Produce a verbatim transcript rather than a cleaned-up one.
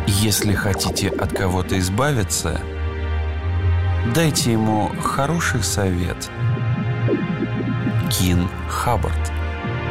Если хотите от кого-то избавиться, дайте ему хороший совет. Кин Хаббард.